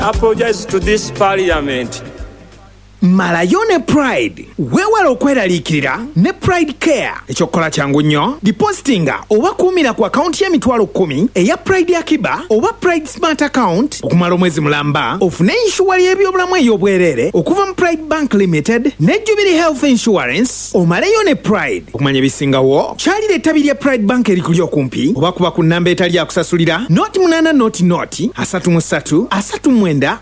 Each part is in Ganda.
apologize to this parliament. Malayone Pride wewala okweraliikirira ne Pride Care ekyokola kyangu nnyo depositinga oba kuumira ku akaunti y'emitwalo 10 eya Pride Akiba oba Pride Smart Account okumala omwezi mulamba ofune inshuwali y'ebyobulamu ey'obwerere okuva mu Pride Bank Limited ne Jubilee Health Insurance omaleyo ne Pride okumanya ebisingawo kyalira ettabi lya Pride Bank erikuli okumpi oba kuba ku nnamba etali akusasulira noti 8 noti 33 39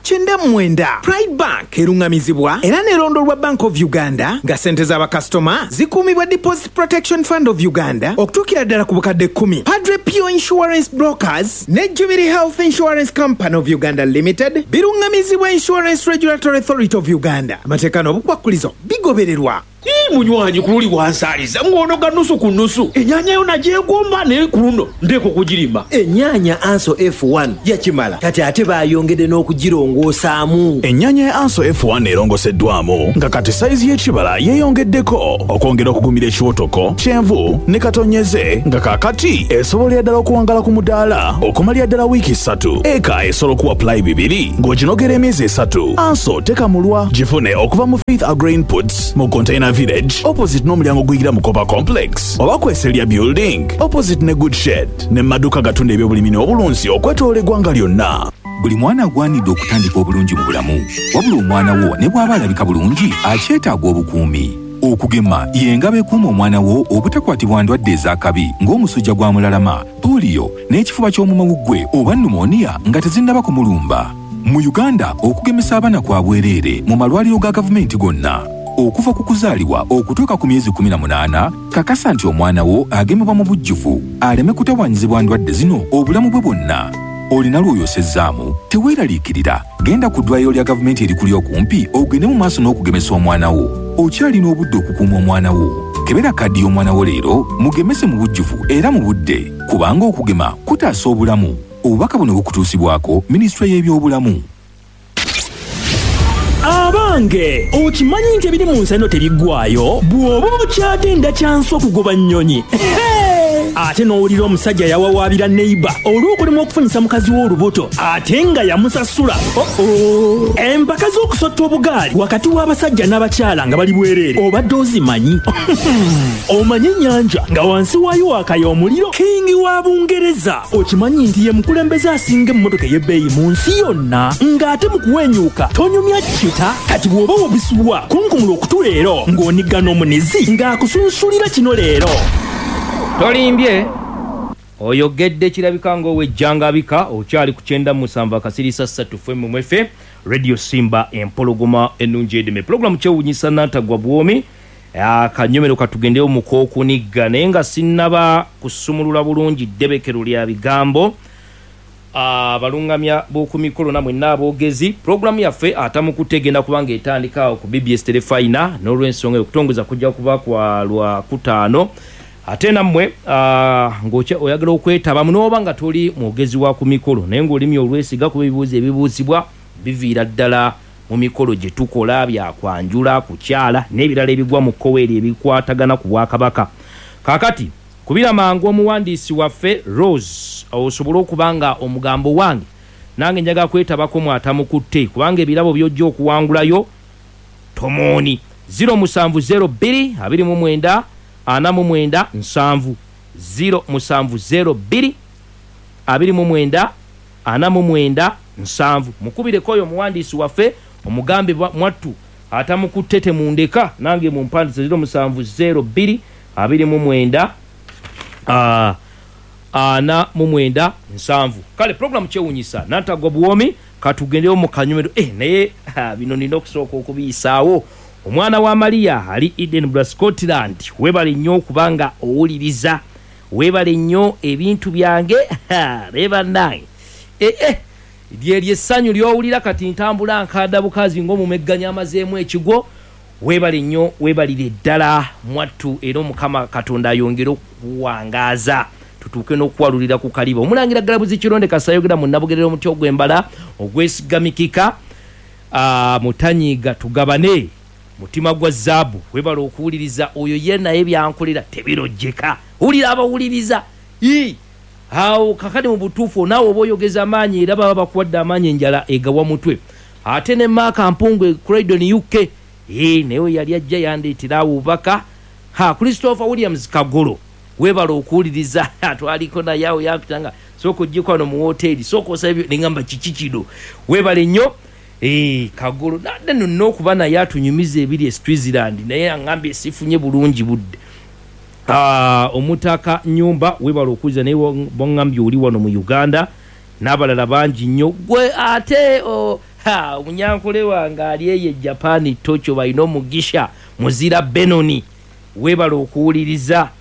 99. Pride Bank erungamizibwa era nerondolwa Bank of Uganda nga sente z'abakasitoma zikuumibwa Deposit Protection Fund of Uganda okutuukira ddala ku bukadde 10. Padre Pio Insurance Brokers ne Jubilee Health Insurance Company of Uganda Limited birungamizibwa Insurance Regulatory Authority of Uganda. Amateeka n'obukwakkulizo bigobererwa. Munywanyi kululi wansaliza ngonoga nusu ku nusu enyanya yo nagyegomba ne kuno ndeko kugirimba enyanya Anso F1 yakimala kati ate bayongedde n'okugirongosaamu. Enyanya ya Anso F1 erongoseddwamu nga kati saizi y'ekibala yeeyongeddeko okwongera okugumira ekiwotoko kyenvu ne katonyeze nga kakati esobolera ddala okuwangala ku mudaala okumalira ddala wiiki 3 eka esobola okuwa ply 2 ng'oginogera emyezi 3. Anso tekamulwa gifune okuva mu Faith Agro Inputs mu Container Village opposite n'omulyango guyingira mu Copa Complex oba kweselya building opposite ne Good Shed ne maduka gatunda ebyobulimi n'obulunzi okwetoola eggwanga lyonna. Buli mwana agwanidde okutandika obulungi mu bulamu wabula omwana wo ne bw'aba alabika bulungi akyetaaga obukuumi. Okugema y'engabo ekuuma omwana wo obutakwatibwa ndwadde ez'akabi ng'omusujja gwa mulalama, polio n'ekifuba ky'omumwa gwe oba pneumonia nga tezinnaba kumulumba. Mu Uganda okugemesa abaana kwa bwereere mu malwaliro ga gavumenti gonna. Okuva ku kuzaalibwa okutuuka ku myezi 18 kakasa nti omwana wo agemebwa mu bujjuvu aleme kutawanyizibwa ndwadde zino obulamu bwe bwonna. Olina lw'oyosezzaamu teweeraliikirira genda ku ddwaliro lya gavumenti erikuli okumpi ogende mu maaso n'okugemesa omwana wo. Okyalina obudde okukuuma omwana wo. Kebera kaddi y'omwana wo leero mugemese mu bujjuvu era mu budde kubanga okugema kutaasa obulamu. Obubaka buno bukutuusibwako Minisitule y'ebyobulamu. Abange okimanyi nti ebiri mu nsano tebiggwaayo bw'oba okyagenda kyansi okugoba nnyonyi ate n'owulira omusajja yawawaabira neiba olw'okulema okufunyisa mukazi w'olubuto ate nga yamusasula. Empaka z'okusotta obugaali wakati w'abasajja n'abakyala nga bali bwereere obadde ozimanyi? Omanyi ennyanja nga wansi waayo waakaya omuliro? Kingi wa Bungereza okimanyi nti ye mukulembeze asinga emmotoka ey'ebbeeyi mu nsi yonna ng'ate mu kuwenyuuka tonyumya kita kati bw'oba wobisibwa kunkumula okutu leero ng'onigga n'omunizi ng'akusunsulira kino leero. Tolimbye oyogedde kirabika ng'owejjangabika okyali ku 97 akasirisa 3 FM Radio Simba empologoma ennungi edeme programu kyewunyisa n'atagwa bwomi akanyomero katugendeyo mu kookunigga naye nga sinnaba kusumulula bulungi ddebekero lya bigambo abalungamya b'okumikolo namwe n'aboogezi. Programu yaffe atamukutegenda kubanga etandikaawo ku BBS Telefina n'olw'ensonga y'okutongoza kujja kuba kwa Lwakutaano. Ate nammwe ng'oyagala okwetaba munooba nga toli mwogezi wa ku mikolo naye ng'olimi olwesiga ku bibuuzo ebibuuzibwa biviira ddala mu mikolo gye tukola byakwanjula kukyala n'ebirala ebigwa mu kkoweeri ebikwatagana ku Bwakabaka. Kaakati kubira mangu omuwandiisi waffe Rose osobola okuba nga omugambo wange nange njaga kwetabako mwatamukutte kubanga ebirabo by'ojja okuwangulayo tomooni 0702 29 49 7 0702 29 49 7. Mukubireko oyo muwandiisi waffe omugambe mwattu atamukutte temundeka nange mu mpandise 0702 29 49 7. Kale programu kyewunyisa n'atagwa buwomi katugendeyo mu kanyomero naye bino nina okusooka okubiyisaawo. Omwana wa Maria ali Edinburgh Scotland webale nnyo okubanga owuliriza webale nnyo ebintu byange leba nange lyessanyu lyowulira kati ntambula nkadda bukazi ng'omumegganya amazeemu ekigo webale nnyo webalire ddala mwattu era Mukama Katonda ayongera okuwangaaza tutuuke n'okuwalulira ku kaliba. Omulangira Galabuzi Kironde Kasayogera mu Nabugerera omuti ogw'embala ogwesigamikika mutanyiga tugabane mutima gwa zaabu webala okuwuliriza oyo ye naye byankolera tebirojjeka wulira abawuliriza awo kakati mu butuufu naawe oba oyogeza amaanyi era baba bakuwadde amaanyi enjala egawa mutwe. Ate ne Maaka Mpungwe Croydon UK naye yali ajja yandeetera obubaka. Christopher Williams Kagolo webala okuwuliriza atwaliko naye awo yampitanga sooka ojjeko wano mu woteeri sooka osaba neŋŋamba kiki kino webale nnyo. Kagolo nadde nonna okuba naye atunyumiza ebiri Switzerland naye aŋŋambye sifunye bulungi budde. Omutaka Nyumba webala okuwuliriza naye boŋŋambye oli wano mu Uganda n'abalala bangi nnyo. Gwe ate omunyankole wange ali eyo Japan Tokyo balina omugisha Muzira Benoni webala okuwuliriza.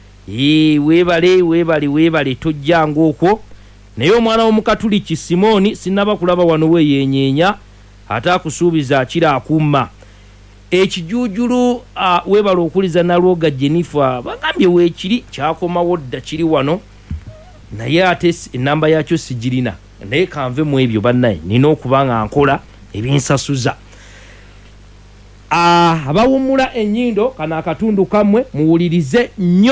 Webale tojjanga okwo. Naye omwana w'Omukatuliki Simoni sinaba kulaba wano weyenyeenya ate akusuubiza akira akumma. Ekijuujulu webala okuwuliriza Nalwoga Jennifer bagambye weekiri kyakomawo dda kiri wano naye ate enamba yakyo sigirina naye kanve mu ebyo bannaye nina okuba nga nkola ebinsasuza. Abawummula ennyindo kano akatundu kammwe muwulirize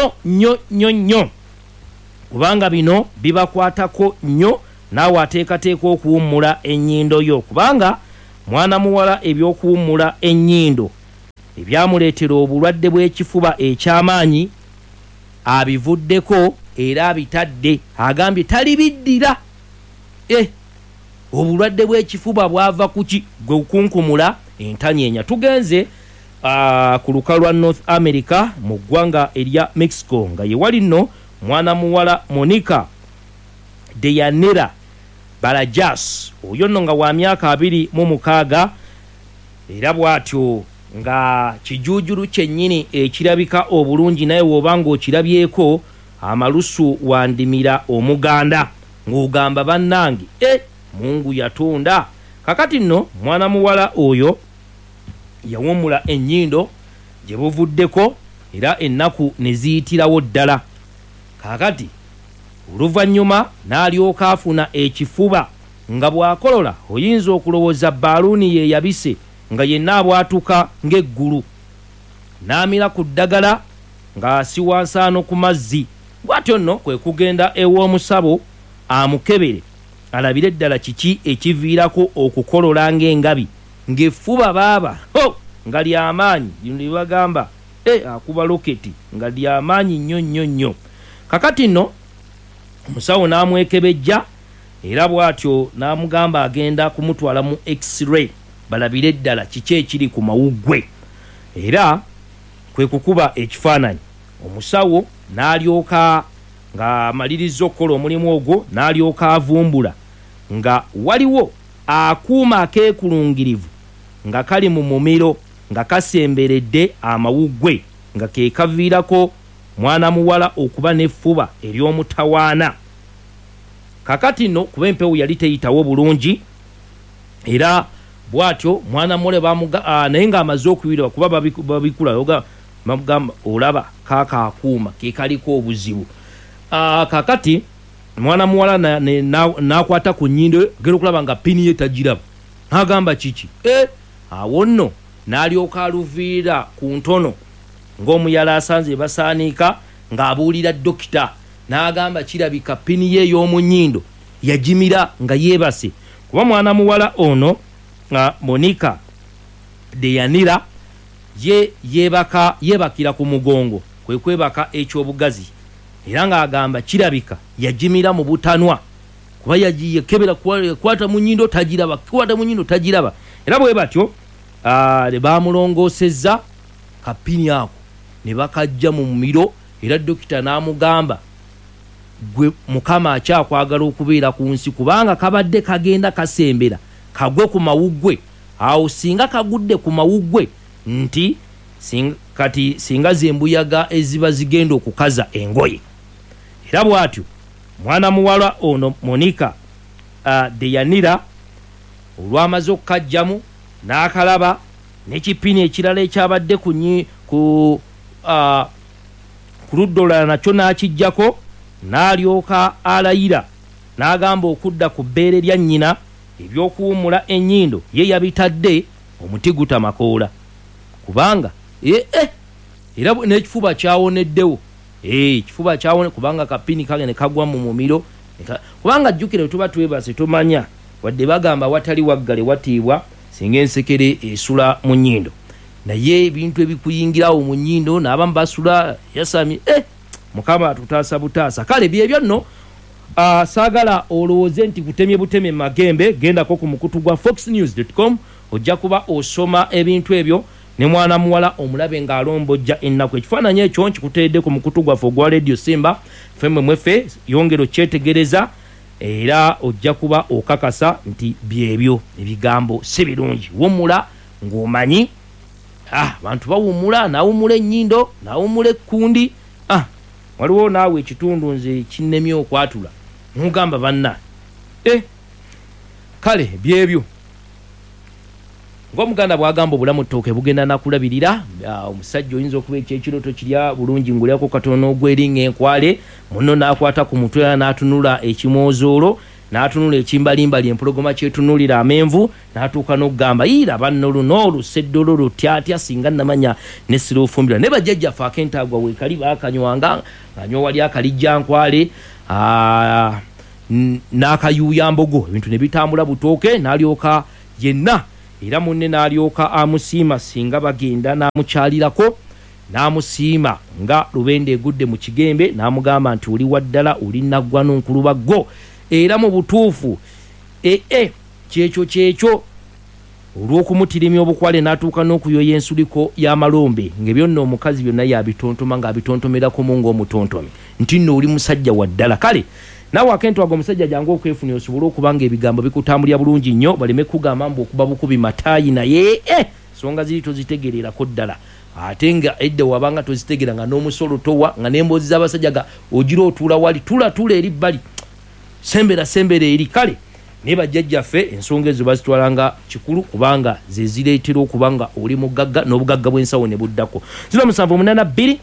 nnyo kubanga bino bibakwatako nnyo naawe ateekateeka okuwummula ennyindo yo kubanga mwana muwala ebyokuwummula ennyindo ebyamuleetera obulwadde bw'ekifuba eky'amaanyi abivuddeko era abitadde agambye talibiddira. Obulwadde bw'ekifuba bwava kuki gwe kunkumula entanyeenya. Tugenze ku lukalu lwa North America mu ggwanga erya Mexico nga ye wali nno mwana muwala Monica Deyanira Barajas oyo nno nga wa myaka 26 era bw'atyo nga kijuujulu kyennyini ekirabika obulungi naye w'obanga okirabyeko amalusu wandimira omuganda ng'ogamba bannange Mungu yatonda. Kakati nno mwana muwala oyo yawummula ennyindo gye buvuddeko era ennaku ne ziyitirawo ddala. Kakati oluvannyuma n'alyoka afuna ekifuba nga bw'akolola oyinza okulowooza baaluuni ye yabise nga yenna abwatuka ng'eggulu. N'amira ku ddagala ng'asiwa nsaano ku mazzi. Bw'atyo nno kwe kugenda ew'omusabo amukebere alabire ddala kiki ekiviirako okukolola ng'engabi ng'effuba baaba nga ly'amaanyi lino lye bagamba akuba loketi nga ly'amaanyi nnyo. Kakati nno omusawo n'amwekebejja era bw'atyo n'amugamba agenda kumutwala mu x-ray balabire ddala kiki ekiri ku mawuggwe era kwe kukuba ekifaananyi. Omusawo n'alyoka nga amaliriza okukola omulimu ogwo n'alyoka avumbula nga waliwo akuuma akeekulungirivu nga kali mu mumiro nga kasemberedde amawuggwe nga ke kaviirako mwana muwala okuba n'effuba ery'omutawaana. Kakati nno kuba empewo yali teyitawo bulungi era bw'atyo mwana muwala naye ng'amaze okubirirwa kuba babikula bamugamba olaba kaaka akuuma ke kaliko obuzibu. Kakati mwana muwala n'akwata ku nnyindo gera okulaba nga pini ye tagiraba n'agamba kiki awo nno n'alyoka aluviira ku ntono ng'omuyala asanze basaanika ng'abuulira dokita n'agamba kirabika pini ye ey'omu nnyindo yagimira nga yeebase kuba mwana muwala ono Monica Deyanira yeebakira ku mugongo kwe kwebaka ekyobugazi era ng'agamba kirabika yagimira mu butanwa kuba yagiyekebera kwata mu nnyindo tagiraba era bwe batyo ne baamulongoosezza kapini ako ne bakajja mu mumiro era dokita n'amugamba gwe mukama akyakwagala okubeera ku nsi kubanga kabadde kagenda kasembera kagwe ku mawuggwe awo singa kagudde ku mawuggwe nti singa zembuyaga eziba zigenda okukaza engoye. Era bw'atyo mwana muwala ono Monica Deyanira olwamaze okukajjamu n'akalaba n'ekipini ekirala ekyabadde ku ludda olulala nakyo n'akijjako n'alyoka alayira n'agamba okudda ku bbeere lya nnyina ebyokuwummula ennyindo ye yabitadde omuti gutamakoola kubanga era n'ekifuba kyawoneddewo ekifuba kyawone kubanga kapini kage ne kagwa mu mumiro kubanga jjukire tuba twebase tumanya wadde bagamba watali waggale watiibwa singa ensekere esula mu nnyindo naye ebintu ebikuyingirawo mu nnyindo n'abamu basula yasami mukama atutaasa butaasa kale byebyo nno saagala olowooze nti kutemye buteme magembe gendako ku mukutu gwa foxnews.com ojja kuba osoma ebintu ebyo ne mwana muwala omulabe ng'alombojja ennaku ekifaananyi ekyo nkikuteedde ku mukutu gwaffe ogwa radio Simba femme mwefe yongero kyetegereza era ojja kuba okakasa nti byebyo ebigambo si birungi wumula ng'omanyi abantu bawumula nawumula ennyindo nawumula ekkundi waliwo naawe ekitundu nze kinnemye okwatula mugamba banna kale byebyo ng'omuganda bwagamba obulamu ttooke bugenda nakulabirira omusajja oyinza okuba ekyekiroto kirya bulungi ngulyako katono ogweringa enkwale muno n'akwata ku mutwe n'atunula ekimoozoolo n'atunula ekimbalimbali empologoma kyetunulira amenvu n'atuuka n'okugamba ira banno luno luseddolo lutyatya singa namanya nessira ofumbira ne bajjajjaffe akentaagwa weekali baakanywanga ng'anywa wali akalijja nkwale n'akayuuya mbogo ebintu ne bitambula butooke n'alyoka yenna era munne n'alyoka amusiima singa bagenda n'amukyalirako n'amusiima nga lubende egudde mu kigembe n'amugamba nti oli waddala oli naggwa n'onkulubaggo era mu butuufu kyekyo olw'okumutirimya obukwale n'atuuka n'okuyoya ensuliko y'amalombe ng'ebyo nno omukazi byonna yabitontoma ng'abitontomerako mu ng'omutontomi nti nno oli musajja waddala kale naawe akentwaga omusajja jangu okwefuna osobole okuba nga ebigambo bikutambulira bulungi nnyo baleme kugamba mbu okuba bukubi mataayi naye songa ziri tozitegererako ddala ate nga edda wabanga tozitegerera nga n'omusolo towa nga n'emboozi z'abasajja ga ogira otuula wali tuula eri bbali sembera eri kale naye bajjajjaffe ensonga ezo bazitwalanga kikulu kubanga ze zireetera okuba nga oli mugagga n'obugagga bw'ensawo ne buddako 0782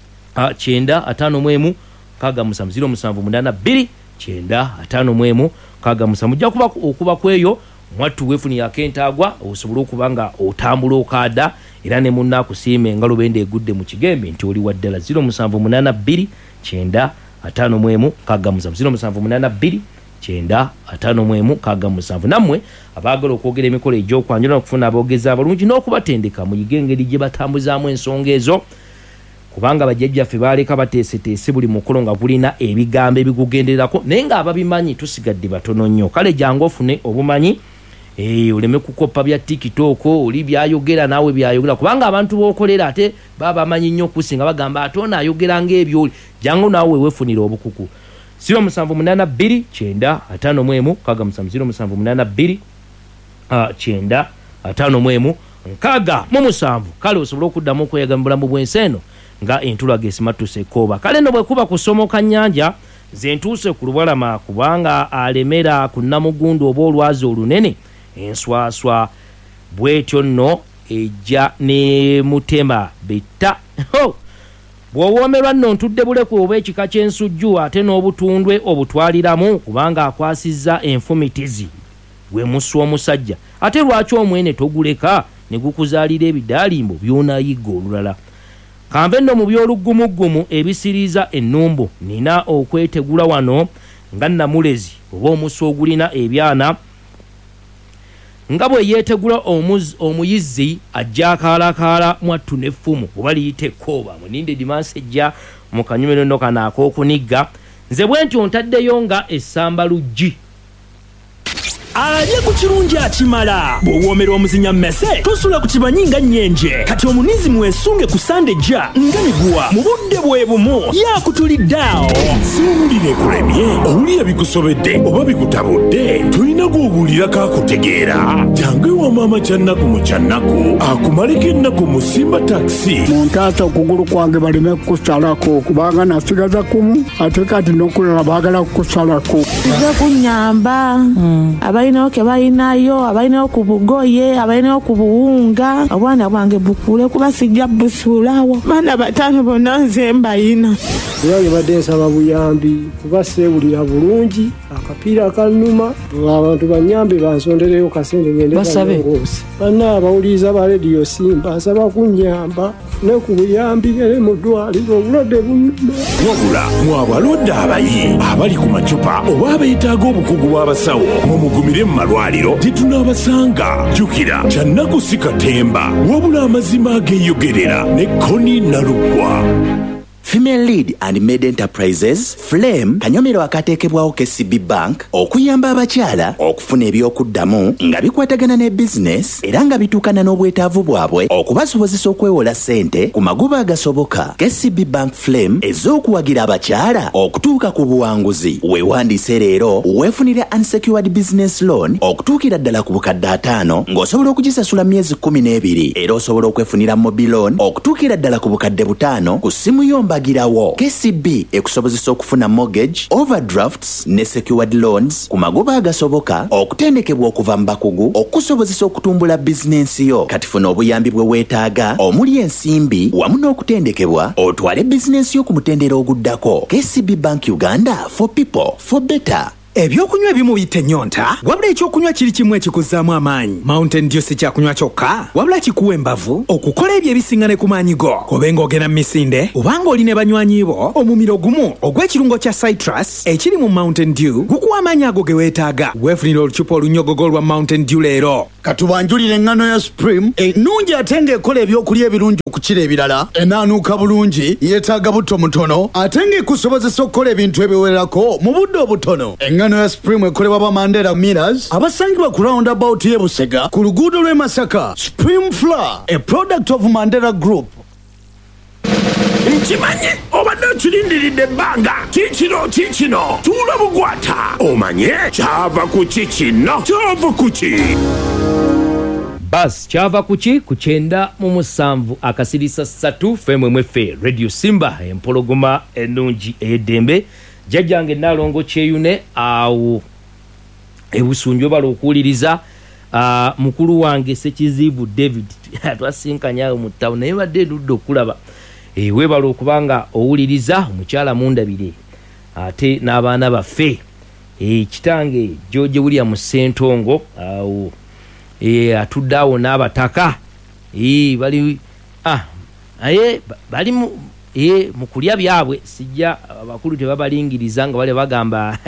951 kagamusamu 0782 951 kagamusamu ojja okuba kweyo mwattu weefuni yakentaagwa osobola okuba nga otambula okaada era ne munna akusiime nga lubende egudde mu kigembe nti oli waddala 0782 951 kagamusamu 0782 951 kagamusamu nammwe abaagala okwogera emikolo egy'okwanjula n'okufuna aboogezi abalungi n'okubatendeka muyige engeri gye batambuzaamu ensonga ezo kubanga bajjajjaffe baaleka bateeseteese buli mukolo nga bulina ebigambo ebigugendererako naye ng'ababimanyi tusigadde batono nnyo kale jangu ofune obumanyi oleme kukoppa bya TikTok oli byayogera naawe byayogera kubanga abantu b'okolera ate baba bamanyi nnyo okusinga bagamba ate ono ayogera ng'ebyoli jangu naawe weefunira obukuku 0782 951 kagamusamu 0782 951 nkaaga mu musanvu kale osobola okuddamu okweyaga mu bulamu bw'ensi eno nga entulaga esimatuse kooba kale nno bwe kuba kusomoka nnyanja ze ntuuse ku lubalama kubanga alemera ku Namugundu oba olwazi olunene enswaswa bwetyo nno ejja ne mutema betta bw'owoomerwa nno ntudde buleku oba ekika ky'ensujju ate n'obutundwe obutwaliramu kubanga akwasizza enfumitizi gwe musu omusajja ate lwaki omwene toguleka ne gukuzaalira ebidaalimbo by'onaayigga olulala kambe nno mu by'oluggumuggumu ebisiriiza ennumbu nina okwetegula wano nga namulezi oba omusu ogulina ebyana nga bwe yeetegula omuyizzi ajja akaalakaala mwattu n'effumu oba liyita ekkooba muninde dimansi ejja mu kanyumiro nno kano ak'okunigga nze bwe nti ontaddeyo nga essamba luggi alye ku kirungi akimala bw'owoomera omuzinya mmese tosula ku kibanyi nga nnyenje kati omunizi mwesunge ku sandejja nga miguwa mu budde bwe bumu yaakutuliddeawo siwulire kulemye owulira bikusobedde oba bikutabudde tulina gw'obuulirako akutegeera jangu ewa maama kyannaku mu kyannaku akumaleko ennaku mu Simba takisi muntaasa okugulu kwange baleme kukusalako kubanga nasigaza kumu ate kati n'okulala baagala kukusalako nze kunyamba abayi abalinayo ke balinayo, abalinayo ku bugoye, abalinayo ku buwunga. Obwana bwange bukule kuba sijja busulawo. Baana bataano bonna nze mbayina. Yange badde nsaba buyambi kuba seewulira bulungi akapiira kanuma abantu banyambe bansondereyo kasente ngende ng'osi. Banna abawuliriza ba Radio Simba nsaba kunnyamba ne ku buyambi eri mu ddwaliro obulwadde bunnuma. Wabula mwabalwadde abayi abali ku macupa oba abeetaaga obukugu bw'abasawo mumugumire mu malwaliro tetunaabasanga. Jjukira kyannaku si katemba wabula amazima ageeyogerera ne Koni Nalugwa. Female Lead and Maid Enterprises Flame kanyomero akateekebwawo KCB Bank okuyamba abakyala okufuna ebyokuddamu nga bikwatagana ne business era nga bituukana n'obwetaavu bwabwe okubasobozesa okwewola ssente ku magoba agasoboka. KCB Bank Flame ez'okuwagira abakyala okutuuka ku buwanguzi. Weewandiise leero weefunire unsecured business loan okutuukira ddala ku bukadde 5 ng'osobola okugisasula myezi 12 era osobola okwefunira mobile loan okutuukira ddala ku bukadde 5 ku ssimu yomba girawo. KCB ekusobozesa okufuna mortgage, overdrafts ne secured loans ku magoba agasoboka okutendekebwa okuva mu bakugu okusobozesa okutumbula bizinensi yo. Kati funa obuyambi bwe weetaaga omuli ensimbi wamu n'okutendekebwa otwale bizinensi yo ku mutendera oguddako. KCB Bank Uganda, for people, for better. Ebyokunywa ebimu biyita ennyonta wabula ekyokunywa kiri kimu ekikuzzaamu amaanyi. Mountain Dew si kyakunywa kyokka wabula kikuwa embavu okukola ebyo ebisinga ne ku maanyi go. Kobenga ogenda mu misinde obanga oli ne banywanyi bo omumiro gumu ogw'ekirungo kya citrus ekiri mu Mountain Dew gukuwa amaanyi ago ge weetaaga. Weefunira olucupa olunyogogo lwa Mountain Dew leero. Katubanjulire engano ya Supreme ennungi ate ng'ekola ebyokulya ebirungi okukira ebirala, enaanuuka bulungi, yeetaaga butto mutono ate ng'ekusobozesa okukola ebintu ebiwererako mu budde obutono. Engano ya Supreme ekolebwa ba Mandela Millers abasangibwa ku roundabout y'e Busega ku luguudo lw'e Masaka. Supreme Flour, a product of Mandela Group. Nkimanyi obadde okirindiridde ebbanga kikino tuula bugwata omanye kyava ku kikino kyava ku ki bas kyava kuki ku 97 akasirisa 3 FMMF Radio Simba empologoma ennungi ey'eddembe jjajjange Nalongo Kyeyune awo ebusunjo balo okuwuliriza mukulu wange Sekizibu David twasinkanya mu town naye badde ludde okulaba weebala okubanga owuliriza omukyala Mundabire ate n'abaana baffe kitange George William Sentongo awo atuddawo n'abataka bali bali mu kulya byabwe sijja abakulu tebabalingiriza nga bale bagamba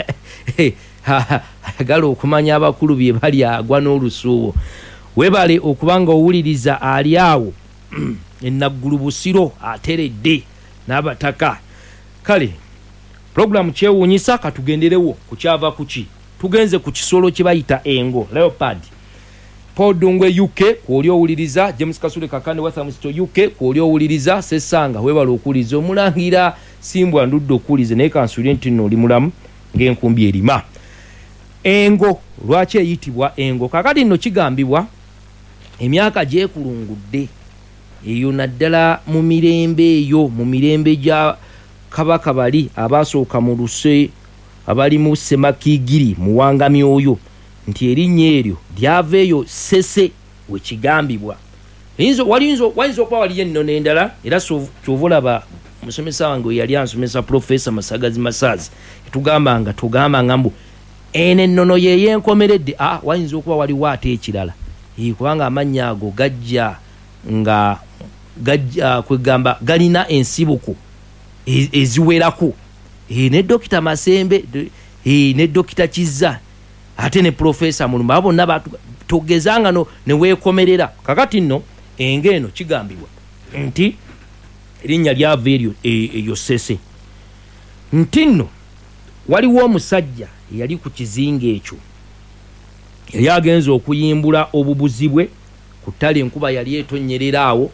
galo okumanya abakulu bye bali agwa n'olusuubo. Webale okubanga owuliriza ali awo ennaggulu busiro ateredde n'abataka. Kale program kyewuunyisa katugenderewo ku kyava kuki. Tugenze ku kisolo kye bayita engo leopard. Podungwe UK kwoli owuliriza, James Kasule Kakande Wathamsto UK kwoli owuliriza, Sesanga webala okuliza omulangira Simbwa ndudde okuliza naye kansuli ntino oli mulamu ng'enkumbi erima. Engo lwaki eyitibwa engo? Kakati nno kigambibwa emyaka gyekulungudde eyo naddala mu mirembe gya kabaka bali abasooka mu luse abali mu Semakigiri muwangami oyo nti erinnya eryo lyaveeyo Sese wekigambibwa. Wayinza okuba waliyo ennono endala era kyovulaba musomesa wange yali ansomesa Professor Masagazi Masazi tugamba mbu ene ennono yeyenkomeredde. Wayinza okuba waliwo ate ekirala kubanga amannya ago gajja nga kwegamba galina ensibuko eziwerako ne Dr. Masembe ne Dr. Kizza ate ne Professor Mulumba bonna togezanga no ne weekomerera. Kakati nno engeno kigambibwa nti erinnya lyava eryo Sese nti nno waliwo omusajja yali ku kizinga ekyo yali agenza okuyimbula obubuzi bwe ku ttale enkuba yali etonyerera awo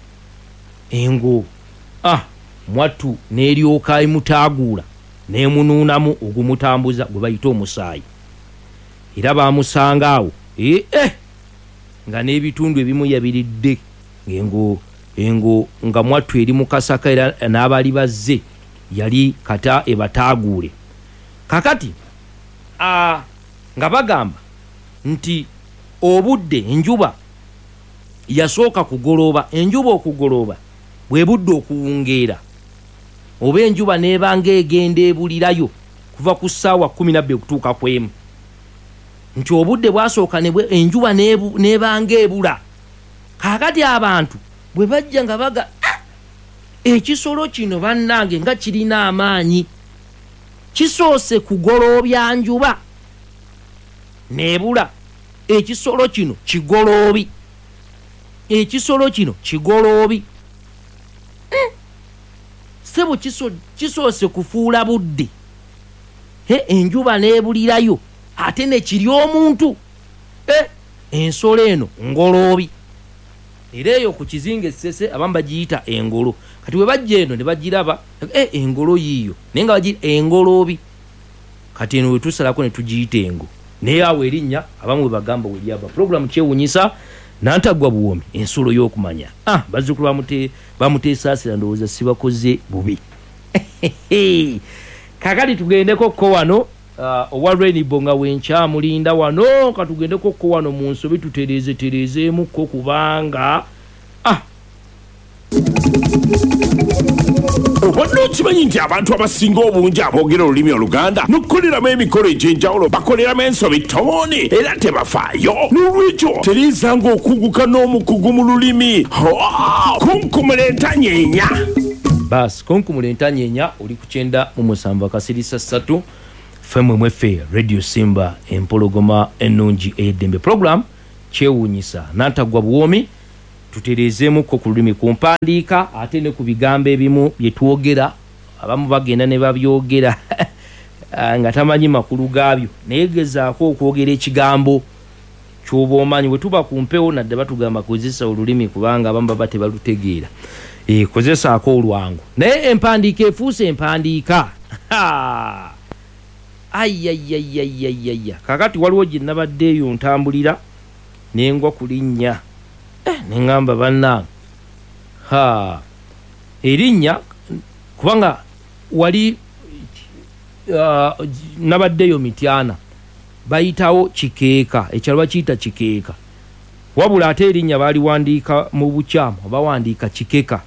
engo mwattu n'eryoka emutaaguula n'emunuunamu ogumutambuza gwe bayita omusaayi era baamusanga awo nga n'ebitundu ebimu yabiridde engo nga mwattu eri mu kasaka era n'abali bazze yali kata ebataaguule. Kakati nga bagamba nti obudde enjuba yasooka kugoloba, enjuba okugoloba bwe budde okuwungeera oba enjuba n'ebanga egenda ebulirayo kuva ku ssaawa 12 okutuuka ku emu, nti obudde bwasooka enjuba n'ebanga ebula. Kaakati abantu bwe bajja nga baga ekisolo kino bannange nga kirina amaanyi, kisoose kugoloobya njuba n'ebula. Ekisolo kino kigoloobi, ekisolo kino kigoloobi. Sebo kisoose kufuula budde enjuba n'ebulirayo ate ne kiri omuntu. Ensolo eno ngoloobi. Era eyo ku kizinga essese abamu bagiyita engolo. Kati bwe bajja eno ne bagiraba engolo yiiyo naye nga bagiyita engoloobi. Kati eno we tusalako ne tugiyita engo naye awo erinnya abamu bwe bagamba we lyava. Pulogulaamu kyewunyisa Nantagwa Buwomi, ensolo y'okumanya. Bazzukulu bamuteesaasira ndowooza sibakoze bubi. Kakati tugendeko ko wano owa Rainbow nga wenkyamulinda wano, katugendeko ko wano mu nsobi tutereezeemukko kubanga obadde okimanyi nti abantu abasinga obungi aboogera olulimi Oluganda n'okukoleramu emikolo egy'enjawulo bakoleramu ensobi ttoone era tebafaayo. N'olwekyo teriizanga okuguka n'omukugu mu lulimi. Kunkumula nyeenya. Bas kunkumula nyeenya oli ku 97 akasirisa 3 FM Radio Simba empologoma ennungi ey'eddembe. Program kyewuunyisa Nantagwa Buwomi tutereezeemu ko ku lulimi ku mpandiika ate ne ku bigambo ebimu bye twogera abamu bagenda ne babyogera nga tamanyi makulu gaabyo naye gezaako okwogera ekigambo ky'oba omanyi. Bwe tuba ku mpewo nadde batugamba kozesa olulimi kubanga abamu baba tebalutegeera. Kozesaako olwangu naye empandiika efuuse empandiika. Ayayayayayaya kakati waliwo gye nabaddeeyo ntambulira nengwa ku linnya nengamba bannange erinnya kubanga wali nabaddeyo Mityana bayitawo Kikeeka, ekyalo bakiyita Kikeeka, wabula ate erinnya baaliwandiika mu bukyamu bawandiika Kikeeka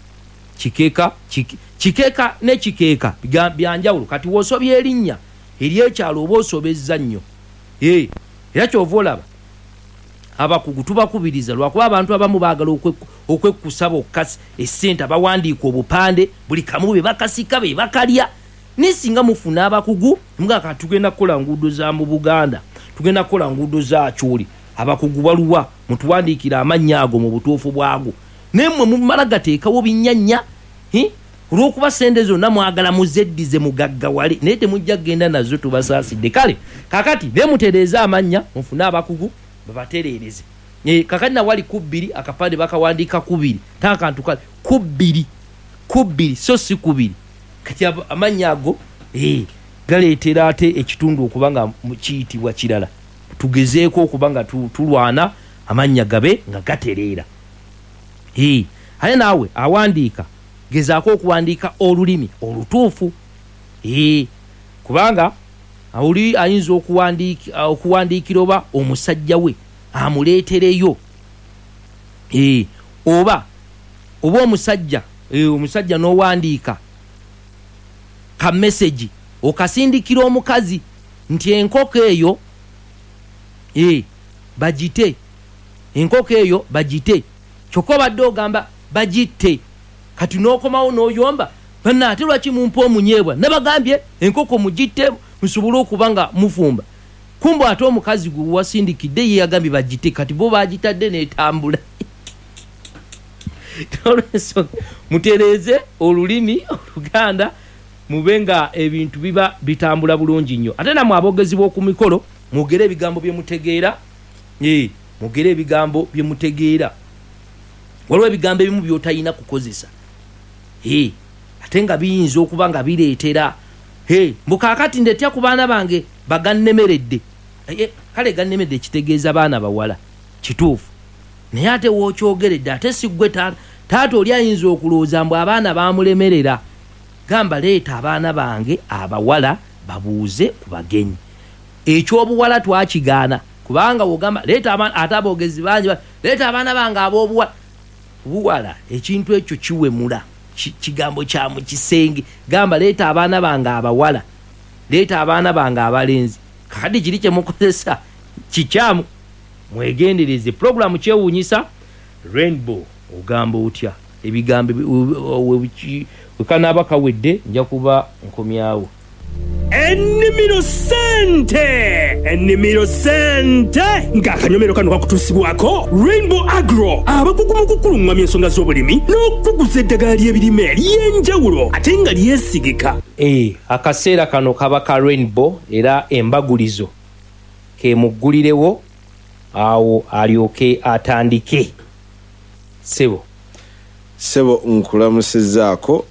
ne Kikeeka byanjawulo. Kati woosobya erinnya ery'ekyalo oba osobezza nnyo. Era kyova olaba abakugu tubakubiriza lwakuba abantu abamu baagala okwekkusa bokkasi essente bawandiika obupande buli kamu be bakasika be bakalya. Nisinga mufuna abakugu mga kati tugenda kukola nguudo za mu Buganda, tugenda kukola nguudo za Chuli, abakugu baluwa mutuwandiikira amannya ago mu butuufu bwago nemmwe mumala gateekawo binnyanya olw'okuba sente zonna mwagala muzeddize mugaggawale naye temujja kgenda nazo tubasaasidde. Kale kakati bemutereeza amanya mufune abakugu babatereereze. Kakati nawali kubbiri akapande bakawandiika kubiri takantu kale kubbiri so si kubiri. Kati amanya ago galeetera ate ekitundu okuba nga kiyitibwa kirala. Tugezeeko okuba nga tulwana amanya gabe nga gatereera. Ate naawe awandiika gezaako okuwandiika olulimi olutuufu. Kubanga oli ayinza okuwandiikira oba omusajja we amuleetereyo oba omusajja n'owandiika ka message okasindikira omukazi nti enkoko eyo bagite kyokka obadde ogamba bagitte. Kati n'okomawo n'oyomba banna ate lwaki mumpa omunyeebwa nabagambye enkoko mugitte musobole okuba nga mufumba. Kumbe ate omukazi gwe wasindikidde ye yagambye bagite, kati bo bagitadde n'etambula. Mutereeze olulimi Oluganda mubenga ebintu biba bitambula bulungi nnyo. Ate namwe abogezi b'oku mikolo mwogere ebigambo bye mutegeera. Mwogere ebigambo bye mutegeera. Waliwo ebigambo ebimu by'otayina kukozesa. Ate nga biyinza okuba nga bireetera mbukakati ndetya ku baana bange bagannemeredde. Kale gannemeredde kitegeeza baana bawala kituufu. Naye ate wookyogeredde ate siggwe taata oli ayinza okulowooza mbu abaana baamulemerera. Gamba leeta abaana bange abawala babuuze ku bagenyi. Ekyobuwala twakigaana kubanga wogamba leeta abaana ate aboogezi bangi leeta abaana bange ab'obuwala ekintu ekyo kiwemula kigambo kya mu kisenge gamba leeta abaana bange abawala leeta abaana bange abalenzi kakati kiri kye mukozesa kikyamu mwegendereze programu kyewuunyisa Rainbow ogamba otya ebigambo wekanaaba kawedde nja kuba nkomyawo ennimiro sente ng'akanyomero kano kakutuusibwako Rainbow Agro abakugu mu kukuluŋŋamya ensonga z'obulimi n'okuguza eddagala ly'ebirime ery'enjawulo ate nga lyesigika. Akaseera kano kaba ka Rainbow era embagulizo kemuggulirewo awo alyoke atandike. Sebo nkulamusizaako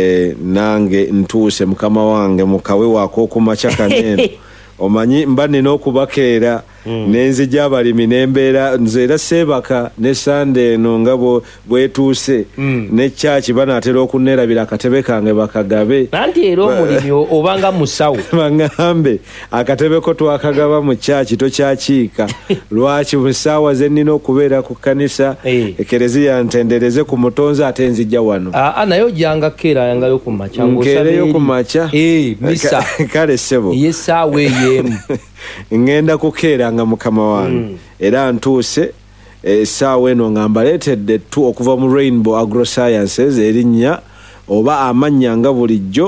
nange ntuuse mukama wange mukawe wako kumacha kaneno omanyi mba nina okubakeera nenzija abalimi nembeera nzeera sebaka ne sande eno nga bwetuuse ne kyaki banaatera okunerabira akatebe kange bakagabe nanti era omulimi obanga musawo baŋŋambe akatebe ko twakagaba mu kyaki tokyakiika lwaki musaawa ze nnina okubeera ku kkanisa ekereziya ntendereze ku mutonzi ate nzijja wano naye ojjanga keera yangayo ku maca nkeereyo ku maca misa kale sebo yesaawa ey'emu ngenda kukeeranga mukama wange era ntuuse essaawa eno nga mbaleetedde okuva mu Rainbow Agrosciences erinnya oba amannya nga bulijjo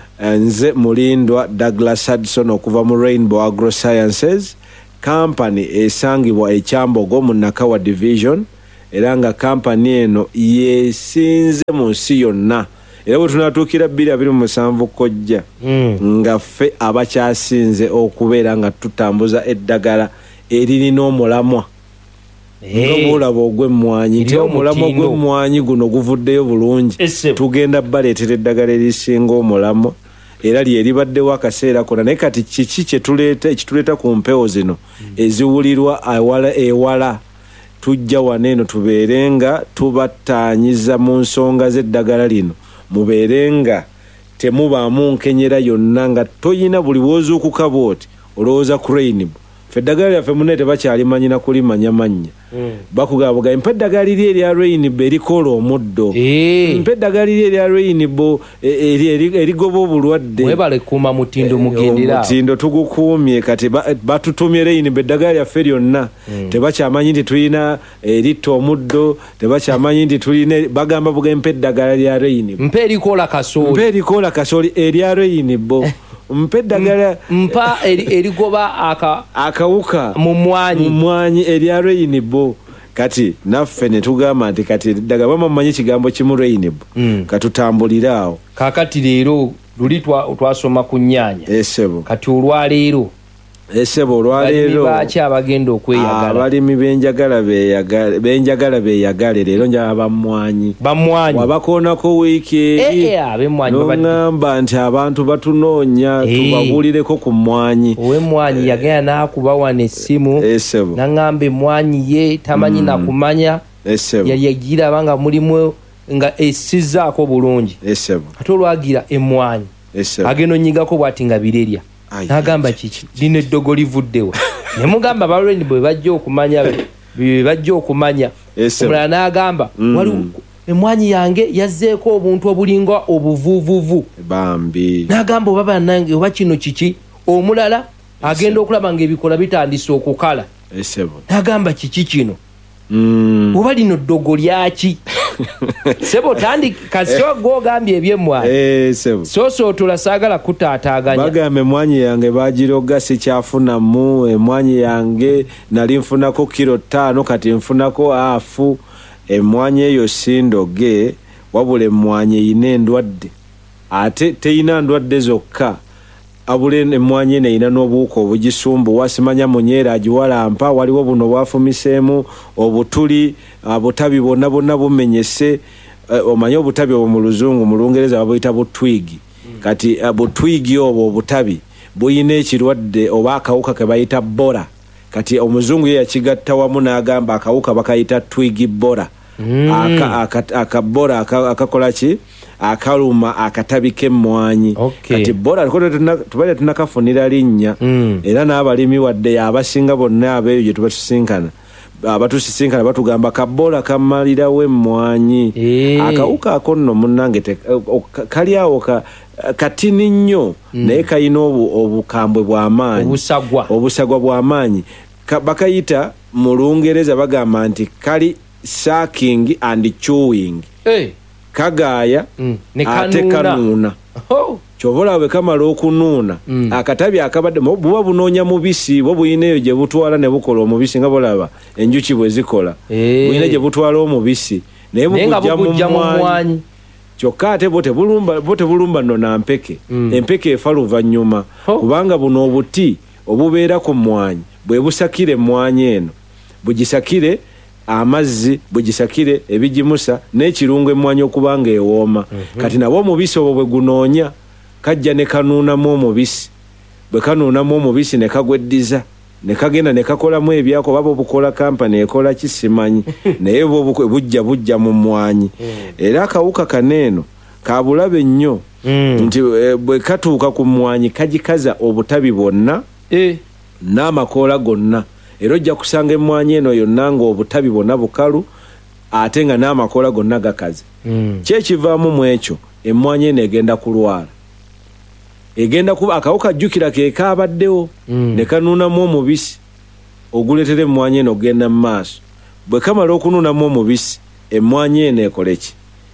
nze mulindwa Douglas Hudson okuva mu Rainbow Agrosciences company esangibwa ekyambogo mu Nakawa division era nga company eno yesinze mu nsi yonna era bwe tunatuukira 2027 kojja nga ffe abakyasinze okubeera nga tutambuza eddagala eririna omulamwa ng'obulaba ogw'emmwanyi nti omulamwa gw'emmwanyi guno guvuddeyo bulungi tugenda baleetera eddagala erisinga omulamwa era lyeribaddewo akaseera kona naye kati kiki ekituleeta ku mpewo zino eziwulirwa ewala tujja waneeno tubeere nga tubattaanyiza mu nsonga z'eddagala lino mubeere nga temubaamu nkenyera yonna nga toyina buli woozuukuka bwoti olowooza ku Rainbow ffe eddagala lyaffe munne tebakyalimanyina kulimanya bakugamba mpa eddagala liri erya Rainbow erikola omuddo mpa eddagala liri erya Rainbow erigoba obulwadde mwebale kuuma mutindo mugendera omutindo tugukuumye kati batutumye Rainbow eddagala lyaffe lyonna tebakyamanyi nti tulina eritta omuddo tebakyamanyi nti tulina bagamba bugempa eddagala lya Rainbow mpa erikola kasooli erya Rainbow mpa eddagala mpa erigoba akawuka mu mmwanyi erya Rainbow kati naffe ne tugamba nti kati eddagala bamanyi kigambo kimu Rainbow katutambulire awo kakati leero luli twasoma ku nnyaanya kati olwaleero esebo olwaleero baki abagenda okweyagala abalimi benjagala beeyagale leero njaba bamwanyi wabakoonako wiiki noŋŋamba nti abantu batunoonya tubabuulireko ku mmwanyi ow'emmwanyi yagenda n'akuba wano essimu naŋŋamba emmwanyi ye tamanyi nakumanya yali yagiraba nga mulimu nga essizzaako bulungi ate olwagira emmwanyi agenda onnyigako bw'ati nga birerya nagamba kiki lino eddogo livuddewa ne mugamba ba Rainbow bajja okumanya omulala n'agamba waliwo emmwanyi yange yazzeeko obuntu obulinga obuvuuvuvu bambi n'agamba oba bannange oba kino kiki omulala agenda okulaba ng'ebikola bitandise okukala n'agamba kiki kino oba lino ddogo lyaki sebo tandika kasoggo ogambye ebyemmwanyi soosootola saagala kutaataaganya bagamba emmwanyi yange bagiroga sikyafunamu emmwanyi yange nali nfunako kilo 5 kati nfunako afu emmwanyi eyo sindoge wabula emmwanyi eyina endwadde ate teyina ndwadde zokka abule emmwanyi eno eyina n'obuwuka obugisumbu wasimanya munyeera agiwalampa waliwo buno bwafumiseemu obutuli butabi bonna bumenyese omanyi obutabi obwo mu luzungu mu lungereza babuyita butwigi kati butwigi obwo obutabi buyina ekirwadde oba akawuka ke bayita bora kati omuzungu ye yakigatta wamu n'agamba akawuka bakayita twigi bora akabora akakola ki akaluma akatabi k'emmwanyi kati bora tubale tunakafunira linnya era n'abalimi wadde abasinga bonna abeeyo gye tubatusinkana abatusisinkana batugamba kabola kamalirawo emmwanyi akawuka ako nno munnange kali awo katini nnyo naye kayina obukambwe bw'amaanyi obusagwa bw'amaanyi bakayita mu Lungereza bagamba nti kali sucking and chewing kagaaya ate kanuuna kyova bwe kamala okunuuna akatabi akabadde buba bunoonya mubisi bwo buyina eyo gye butwala ne bukola omubisi nga bolaba enjuki bwe zikola buyina gye butwala omubisi naye bugujja mu mmwanyi kyokka ate bo tebulumba nno nampeke empeke efa luvannyuma kubanga buno obuti obubeera ku mmwanyi bwe busakire emmwanyi eno bugisakire amazzi bugisakire ebigimusa n'ekirungo emmwanyi okubanga ewooma kati nabo omubisi obwo bwe gunoonya kajja ne kanuunamu omubisi bwe kanuunamu omubisi ne kagweddiza ne kagenda ne kakolamu ebyako baba obukola kampani ekola kisimanyi naye bujja mu mmwanyi era akawuka kaneeno ka bulabe nnyo nti bwe katuuka ku mmwanyi kagikaza obutabi bwonna n'amakoola gonna era ojja kusanga emmwanyi eno yonna ng'obutabi bwonna bukalu ate nga n'amakoola gonna gakaze kyekivaamu mu ekyo emmwanyi eno egenda kulwala egenda kuba akawuka jjukira ke kaabaddewo ne kanuunamu omubisi oguleetera emmwanyi eno ogenda mu maaso bwe kamala okunuunamu omubisi emmwanyi eno ekole ki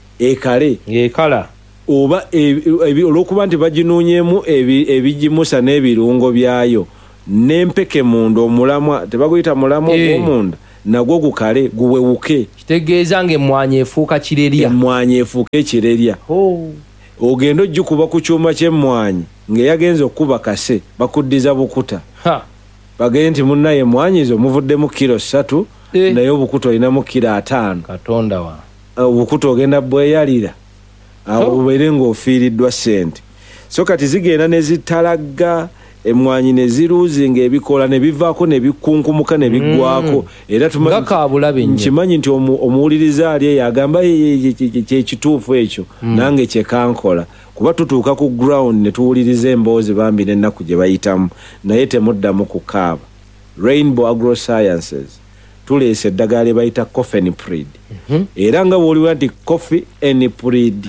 ekala oba olw'okuba nti baginuunyemu ebigimusa n'ebirungo byayo n'empeke munda omulamwa tebaguyita mulamwa ogw'omunda nagwo gukale guwewuke kitegeeza ng'emmwanyi efuuka kirerya ekirerya ogenda ojjukuba ku kyuma ky'emmwanyi ng'eyagenza okuba kase bakuddiza bukuta bagende nti munnaye emmwanyi zo muvuddemu kilo 3 naye obukuta olinamu kilo 5 katonda wa obukuta ogenda bweyalira obeere ng'ofiiriddwa sente so kati zigenda ne zitalagga emmwanyi ne ziruuzinga ebikola ne bivaako ne bikunkumuka ne biggwako era nkimanyi nti omuwuliriza ali eyo agamba kyekituufu ekyo nange kyekankola kuba tutuuka ku ground ne tuwuliriza emboozi bambi n'ennaku gye bayitamu naye temuddamu kukaaba. Rainbow Agrosciences tuleese eddagala lye bayita Cofeniprid era nga bw'oliwa nti coffee eniprid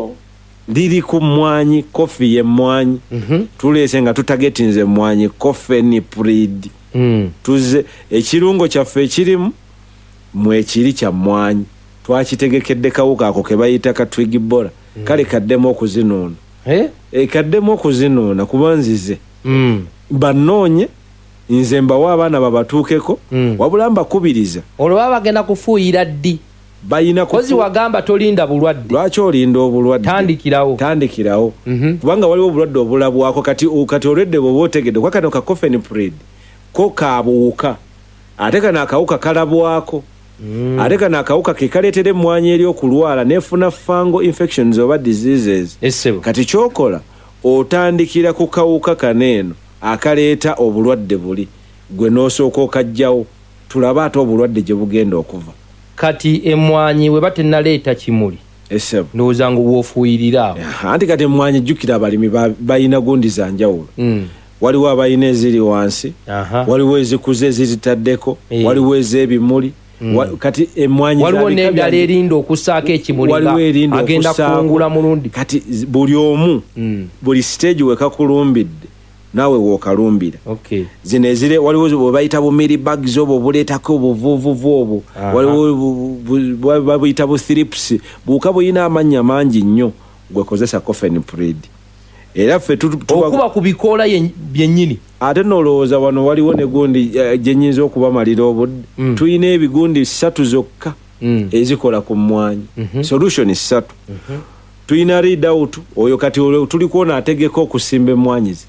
liri ku mmwanyi kofi y'emmwanyi tuleese nga tutagetinze emmwanyi Cofeniprid tuze ekirungo kyaffe ekirimu mwekiri kya mmwanyi twakitegekedde kawuka ako ke bayita katwigibora kale kaddemu okuzinuuna kaddemu okuzinuuna kuba nzize banoonye nze mbawa abaana babatuukeko wabula mbakubiriza olwo baba bagenda kufuuyira ddi bayina kozi wagamba tolinda bulwadde lwaki olinda obulwadde tandikirawo kubanga waliwo obulwadde obulabwako kati olwedde bwoba otegedde kwa kano ka Cofeniprid ko kabuwuka ate kano akawuka kalabwako ate kano akawuka ke kaleetera emmwanyi eri okulwala nefuna fungal infections oba diseases kati kyokola otandikira ku kawuka kaneeno akaleeta obulwadde buli gwe n'osooka okajjawo tulaba ate obulwadde gye bugenda okuva kati emmwanyi we batennaleeta kimuli ndowooza ngu bw'ofuuyirira awo anti kati emmwanyi jjukira abalimi balina gundi za njawulo waliwo abalina eziri wansi waliwo ezikuze ezizitaddeko waliwo ez'ebimuli kati emmwanyi waliwo n'endala erinda okussaako ekimuli agenda kungula mulundi kati buli omu buli stage wekakulumbidde naawe wookalumbira zino ezire waliwo bayita bumiri bags obwo buleetako obuvuuvuvu obwo waliwo babuyita buthrips buuka buyina amannya mangi nnyo gwekozesa Cofeniprid era ffe okuba ku bikoola byennyini ate nolowooza wano waliwo ne gundi gyenyinza okubamalira obudde tulina ebigundi 3 zokka ezikola ku mmwanyi solution 3 tulina read out oyo kati tuli kuona ategeka okusimba emmwanyizi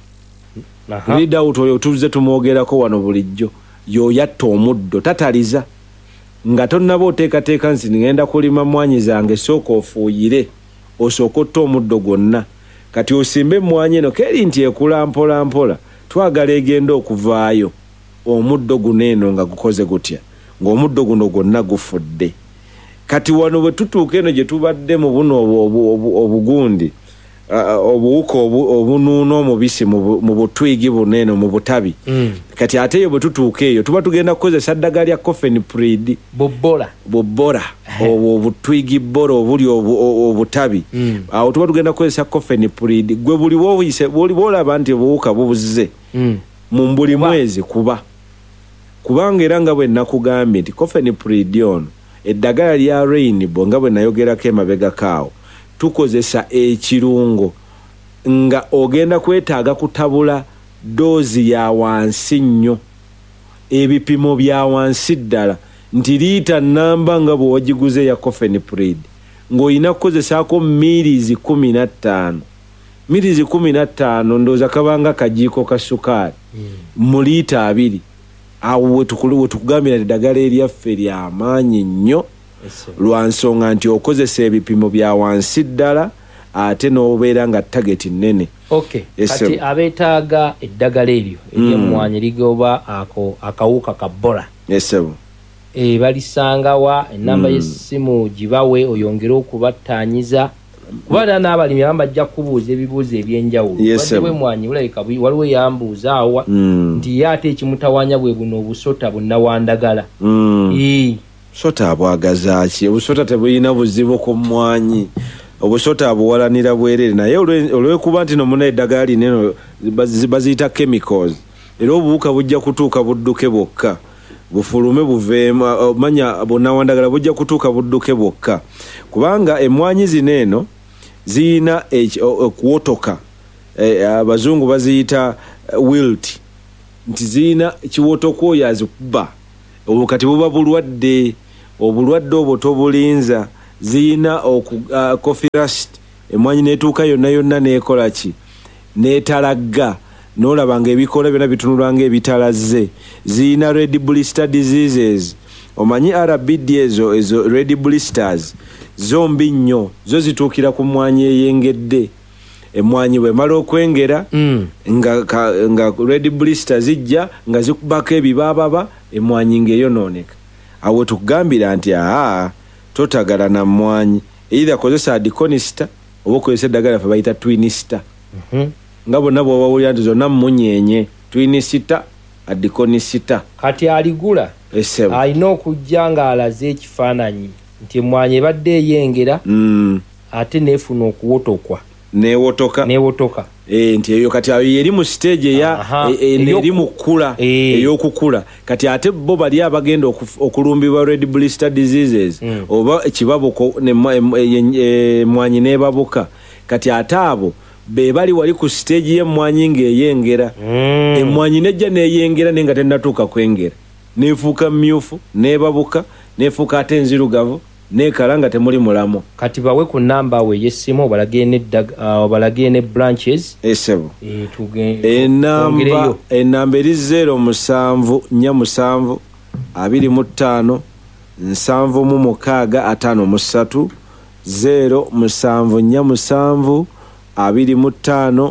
read out oyo tuze tumwogerako wano bulijjo yoyatta omuddo tataliza nga tonnaba oteekateeka nsi ngenda kulima mmwanyi zange sooka ofuuyire osooka otta omuddo gwonna kati osimbe emmwanyi eno keri nti ekula mpola mpola twagala egenda okuvaayo omuddo guno eno nga gukoze gutya ng'omuddo guno gwonna gufudde kati wano bwe tutuuka eno gye tubadde mu buno obugundi obuwuka obunuuna omubisi mu butwigi buneeno mu butabi kati ate eyo bwe tutuuka eyo tuba tugenda kukozesa ddagala lya cofeniprid bobora obutwigi bora obuli obutabi awo tuba tugenda kukozesa cofeniprid gwe buli bwolaba nti obuwuka bubuzze mu buli mwezi kubanga era nga bwe nakugambye nti cofeniprid ono eddagala lya Rainbow nga bwe nayogerako emabega kaawo tukozesa ekirungo nga ogenda kwetaaga kutabula doozi ya wansi nnyo ebipimo bya wansi ddala nti liita namba nga bwe wagiguze ya cofeniprid ng'olina kukozesaako milizi 15 milizi 15 ndowooza kabanga kajiiko ka sukaali mu liita 2 awo we tukugambira eddagala eryaffe ly'amaanyi nnyo lwa nsonga nti okozesa ebipimo bya wansi ddala ate n'obeera nga tageti nnene. Kati abeetaaga eddagala eryo ery'emmwanyi ligoba akawuka ka Ebola balisangawa ennamba y'essimu gibawe oyongere okubattaanyiza kuba n'abalimi abamu bajja kubuuza ebibuuzo eby'enjawulo badde emmwanyi bulabika waliwo yambuuza awa nti ye ate ekimutawaanya bwe buno obusota bunnawandagala sota abwagaza ki obusota tebulina buzibu ku mmwanyi obusota abuwalanira bwerere naye olwekuba nti nomuna eddagala lineno baziyita chemicals era obuwuka bujja kutuuka budduke bwokka bufulume buveemu manya bonnawandagala bujja kutuuka budduke bwokka kubanga emmwanyi zineeno ziyina okuwotoka abazungu baziyita wilt nti ziyina kiwotoka oyo azikuba obukati buba bulwadde obwo tobulinza ziyina coffee rust emmwanyi netuuka yonna nekola ki netalagga n'olabanga ebikola byonna bitunulanga ebitalaze ziyina red blister diseases omanyi RBD ezo red blisters zombi nnyo zo zituukira ku mmwanyi eyengedde emmwanyi bwemala okwengera nga red blister zijja nga zikubako ebibaababa emmwanyi ng'eyonooneka awo tukugambira nti totagala na mmwanyi either kozesa adiconista oba okozesa eddagala ffe bayita twinista nga bonna bw'obawulira nti zonna mmunyenye twinisita adiconisita kati aligula alina okujja ng'alaze ekifaananyi nti emmwanyi ebadde eyengera ate neefuna okuwotokwa newotoka nti eyo kati eri mu stage eri mu kkula ey'okukula kati ate bo bali abagenda okulumbibwa red blister diseases oba ekibabuko emmwanyi n'ebabuka kati ate abo be bali wali ku stage y'emmwanyi ng'eyengera emmwanyi nejja n'eyengera naye nga tennatuuka kwengera neefuuka mmyufu n'ebabuka neefuuka ate enzirugavu nekala nga temuli mulamu kati bawe ku namba we yessimu obalagire ne branches enamba eri 0747 25 76553 0747 25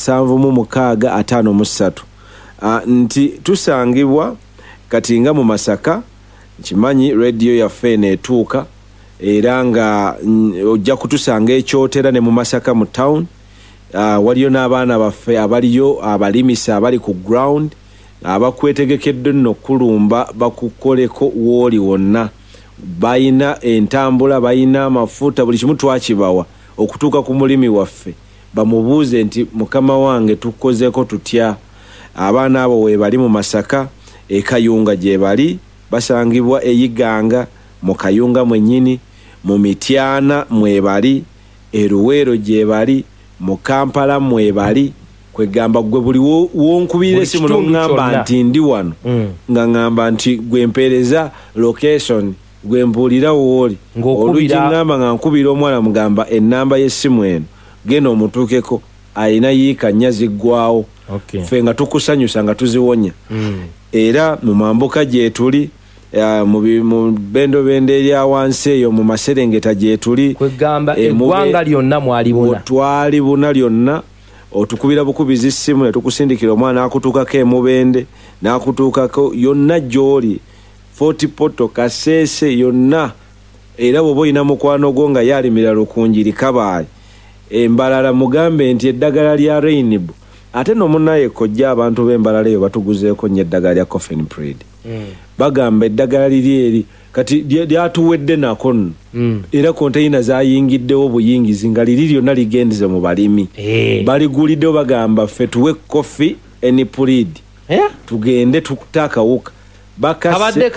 76553 nti tusangibwa kati nga mu Masaka kimanyi radio yaffe neetuuka era nga ojja kutusanga ekyotera ne mu Masaka mu town waliyo n'abaana baffe abaliyo abalimisa abali ku ground abakwetegekedde nno kulumba bakukoleko wooli wonna bayina entambula bayina amafuta buli kimu twakibawa okutuuka ku mulimi waffe bamubuuze nti mukama wange tukozeko tutya abaana abo we bali mu Masaka ekayunga gye bali basangibwa eyiganga mu kayunga mwennyini mu Mityana mwebali eruweero gye bali mu Kampala mwebali kwegamba gwe buli wonkubira esimu n'oŋŋamba nti ndi wano nga ŋŋamba nti gwe mpeereza location gwe mbuulira wooli olukiŋŋamba nga nkubira omwana mugamba ennamba y'essimu eno genda omutuukeko alina yiika nnya ziggwawo ffe nga tukusanyusa nga tuziwonya era mu mambuka gye tuli mu bendobendo erya wansi eyo mu Maserengeta gye tuli kwegamba eggwanga lyonna mwalibuna twali buna lyonna otukubira bukubizi ssimu ne tukusindikira omwana akutuukako emubende n'akutuukako yonna gy'oli Fort Portal Kasese yonna era bw'oba olina mukwano gwo nga yalimira lukunjiri kabaali embalala mugambe nti eddagala lya Rainbow ate no munnaye kojja abantu b'embalala eyo batuguzeeko nnyo eddagala lya Coffin Pred bagamba eddagala liri eri kati lyatuwedde nako nno era konteyina zayingiddewo buyingizi nga liri lyonna ligendeze mu balimi baliguliddewo bagamba ffe tuwe Coffee and Pred tugende tukute akawuka kabadde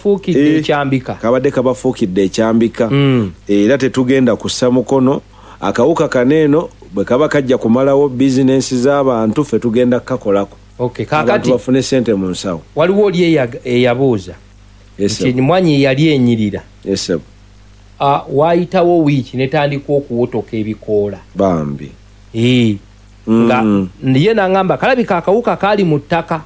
kabafuukidde ekyambika era tetugenda kussa mukono akawuka kaneeno bwe kaba kajja kumalawo bizinensi z'abantu ffe tugenda kukakolako kakati bafune sente mu nsawo waliwo oli eyabuuza nti mwanyi yali enyirira waayitawo wiiki netandika okuwotoka ebikoola bambi nga ye nangamba kalabika akawuka kaali mu ttaka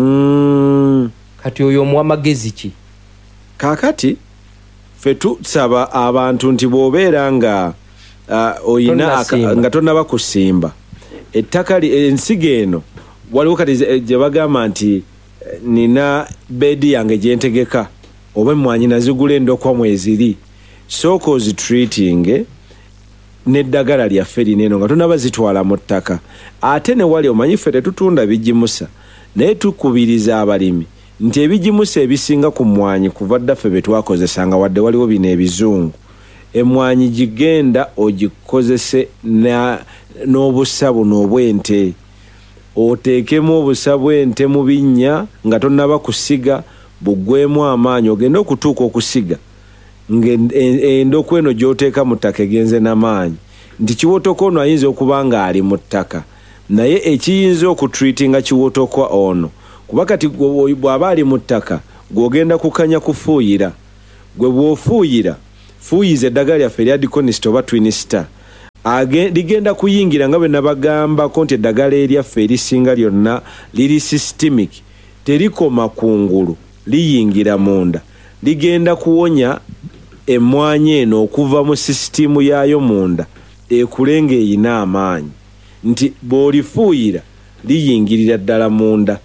kati oyo omuwa magezi ki kakati ffe tusaba abantu nti bw'obeera nga oyina nga tonnaba kusimba ettaka ensigo eno waliwo kati gye bagamba nti nina beedi yange gyentegeka oba emmwanyi nazigula endokwa mweziri sooka ozitreating n'eddagala lyaffe lineeno nga tonnaba zitwala mu ttaka ate ne wali omanyi ffe tetutunda bigimusa naye tukubiriza abalimi nti ebigimusa ebisinga ku mmwanyi kuva ddaffe bye twakozesanga wadde waliwo bino ebizungu emmwanyi gigenda ogikozese n'obusa buno obw'ente oteekemu obusa bw'ente mu binnya nga tonnaba kusiga buggwemu amaanyi ogende okutuuka okusiga ng'endokwa eno gy'oteeka mu ttaka egenze n'amaanyi nti kiwotoko ono ayinza okuba nga ali mu ttaka naye ekiyinza okutreatinga kiwotokwa ono kuba kati bw'aba ali mu ttaka gw'ogenda kukanya kufuuyira gwe bw'ofuuyira fuuyiza eddagala lyaffe erya Diconist oba Twinstar ligenda kuyingira nga bwe nabagambako nti eddagala eryaffe erisinga lyonna liri systemic terikoma kungulu liyingira munda ligenda kuwonya emmwanyi eno okuva mu sisitimu yaayo munda ekulenga eyina amaanyi nti bw'olifuuyira liyingirira ddala munda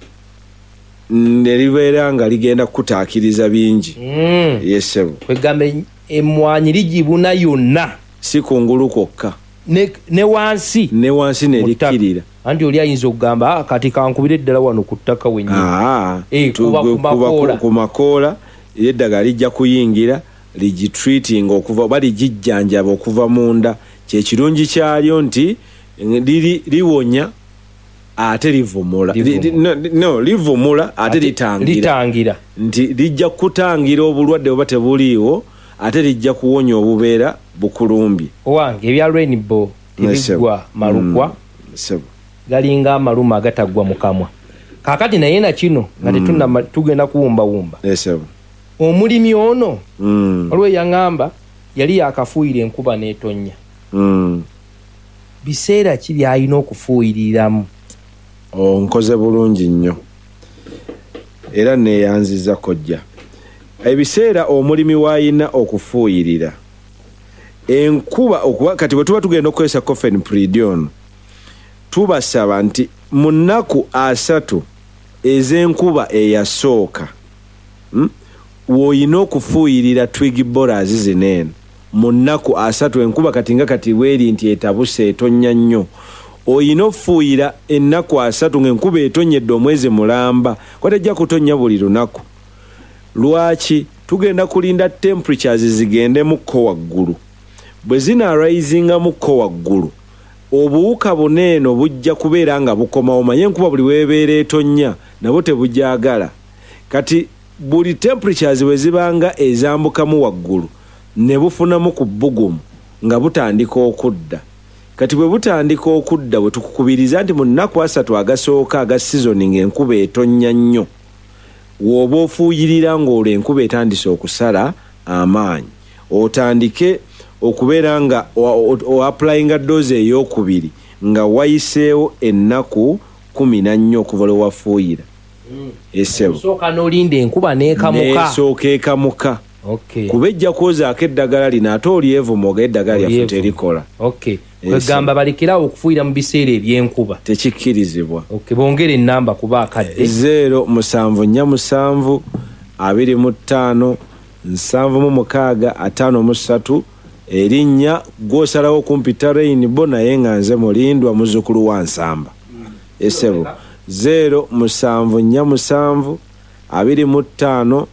ne libeera nga ligenda kukutaakiriza bingi yesebo kwegamba emmwanyi ligibuna yonna si kungulu kwokka ne wansi nelikkirira anti oli ayinza okugamba kati kankubira eddala wano ku ttaka wenyini ku makoola eddagala lijja kuyingira ligitreating okuva oba ligijjanjaba okuva munda kyekirungi kyalyo nti liwonya ate livumula livumula ate litangira nti lijja kutangira obulwadde oba tebuliiwo ate lijja kuwonya obubeera bukulumbye owange ebya Rainbow tebigwa malukwa galinga amaluma agatagwa mu kamwa kakati naye na kino nga tugenda kuwumbawumba omulimi ono olwe yaŋŋamba yali yakafuuyira enkuba n'etonnya biseera ki by'alina okufuuyiriramu nkoze bulungi nnyo era neeyanziza kojja ebiseera omulimi w'alina okufuuyirira enkuba okuba kati bwe tuba tugenda okukozesa Coffin Pred ono tubasaba nti mu nnaku 3 ez'enkuba eyasooka w'olina okufuuyirira twig borers zineeno mu nnaku 3 enkuba kati nga kati bweri nti etabuse etonnya nnyo olina okufuuyira ennaku 3 ng'enkuba etonyedde omwezi mulamba kwatejja kutonnya buli lunaku lwaki tugenda kulinda temperatures zigendemukko waggulu bwe zinaarisingamukko waggulu obuwuka buneeno bujja kubeera nga bukomawo manye enkuba buli weebeera etonnya nabo tebujagala kati buli temperatures bwe zibanga ezambukamu waggulu ne bufunamu ku bbugumu nga butandika okudda kati bwe butandika okudda bwe tukukubiriza nti mu nnaku 3 agasooka aga seasoning enkuba etonnya nnyo w'oba ofuuyirira ng'olwo enkuba etandise okusala amaanyi otandike okubeera nga oapplyinga doozi ey'okubiri nga wayiseewo ennaku 14 okuva lwe wafuuyira esooka n'olinda enkuba n'esooka ekamuka kuba ejja kwozaako eddagala lino ate olyevumoga eddagala lyaffe terikola kwegamba balekerawo okufuuyira mu biseera eby'enkuba tekikkirizibwa bongere ennamba kuba akadde 0 7 4 7 25 25 76553 erinnya gwosalawo kumpita Rainbow naye nga nze Mulindwa muzzukulu wa Nsamba. Esebo 0747 25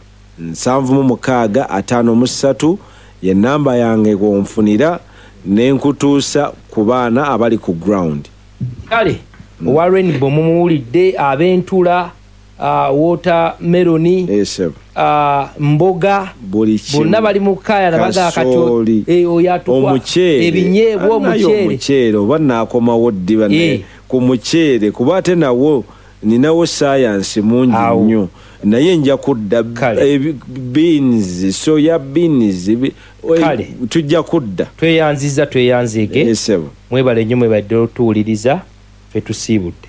76553 ye namba yange gwonfunira nenkutuusa ku baana abali ku ground. Kale owa Rainbow mumuwulidde ab'entula watermelon mboga bonna bali mu kaya nabaga akatyo oyatukwa ebinyeebwa omuceere oba naakomawo ddi bane ku muceere kuba ate nawo ninawo science mungi nnyo naye nja kudda beans soya beans tujja kudda tweyanzeege mwebale nnyo mwebadde otuwuliriza fe tusiibudde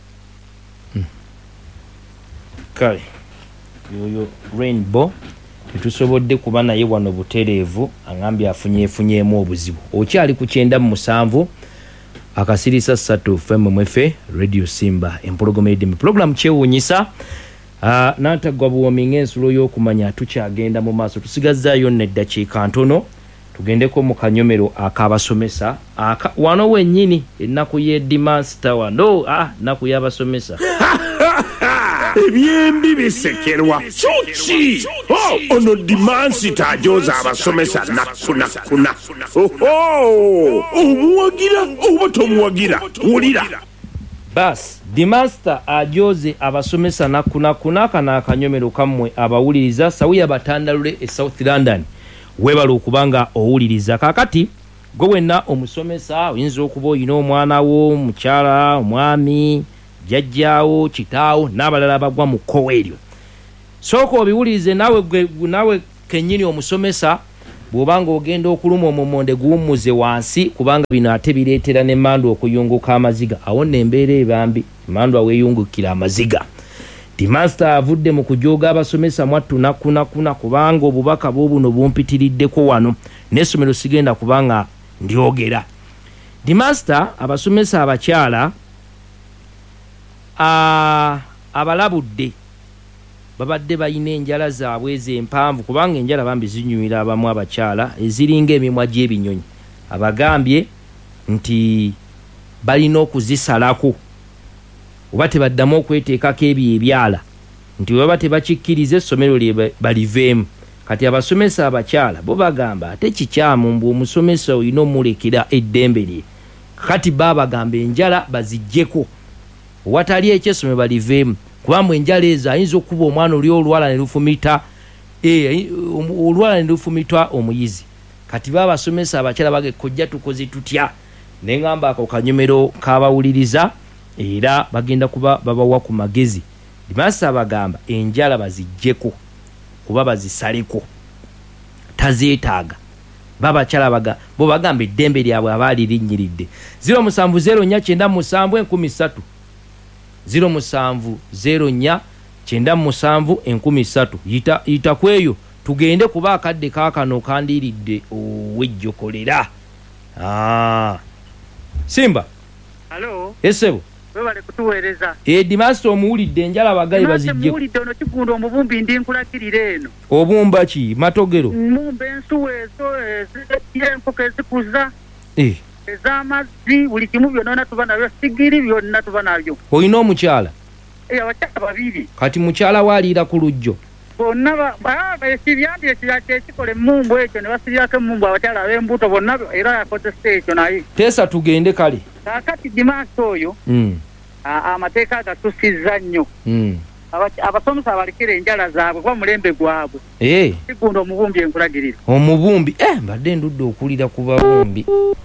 kale yoyo Rainbow tetusobodde kuba naye wano butereevu angambye afunyeefunyeemu obuzibu okyali ku 97 akasirisa 3 FMMF Radio Simba empologoma edimi program kyewuunyisa n'antagwa buwomi ng'ensulo y'okumanya tukyagenda mu maaso tusigazzaayo n'eddakiika ntono tugendeko mu kanyomero ak'abasomesa wano wennyini ennaku y'edimansita wano nnaku y'abasomesa ebyembi bisekerwa chuchi ono dimansita ajoza abasomesa nakuna omuwagira oba tomuwagira wulira bas dimansita ajoze abasomesa nakuna kana akanyomero kammwe abawuliriza sawuya batandalule e South London webala okubanga owuliriza kakati gwe wenna omusomesa oyinza okuba oyina omwana wo mukyala omwami jajjaawo kitaawo n'abalala bagwa mu kkowa eryo sooka obiwulirize nawe kennyini omusomesa bw'obanga ogenda okuluma omumonde guwummuze wansi kubanga bino ate bireetera n'emmandu okuyunguka amaziga awo n'embeera ebambi emmandu aweeyungukira amaziga dimansita avudde mu kujooga abasomesa mwattu nakuna kubanga obubaka bw'obuno bumpitiriddeko wano n'essomero sigenda kubanga ndyogera dimansita abasomesa abakyala abalabudde babadde bayina enjala zaabwe ez'empanvu kubanga enjala bambi zinywira abamu abakyala eziringa emimwa gy'ebinyonyi abagambye nti balina okuzisalako oba tebaddamu okweteekako ebyo ebyala nti baba tebakikkiriza essomero lye baliveemu kati abasomesa abakyala bo bagamba ate kikyamu mbu omusomesa olina omulekera eddembe lye kati babagamba enjala baziggyeko watali ekyesomero baliveemu kubanga enjala ezo ayinza okuba omwana oli olwala ne lufumita omuyizi kati babasomesa abakyala bage kojja tukoze tutya neŋŋamba ako kanyomero kabawuliriza era bagenda kuba babawa ku magezi dimansita bagamba enjala baziggyeko kuba bazisaleko tazeetaaga babakyala bo bagamba eddembe lyabwe abaali linnyiridde 070997 070997 yita kweyo tugende kuba akadde kaakano kandiridde owejjokolera Simba halo esebo webale kutuweereza dimansita omuwulidde enjala bagayi bazijje muwulidde ono kigunda omubumbi ndi nkulakirira eno obumba ki matogero mumba ensuwa ezo enkoko ezikuza ez'amazzi buli kimu byonna tuba nabyo sigiri byonna tuba nabyo olina omukyala abakyala babiri kati mukyala waaliira ku lujjo bonna ekibyandi ekikola emumbu ekyo ne basibyako emumbu abakyala ab'embuto bonna era yakozesa ekyo naye teesa tugende kale kakati dimansita oyo amateeka agatusizza nnyo abasomesa abalekera enjala zaabwe kuba mulembe gwabwe sigunda omubumbi enkulagirira omubumbi mbadde ndudde okulira ku babumbi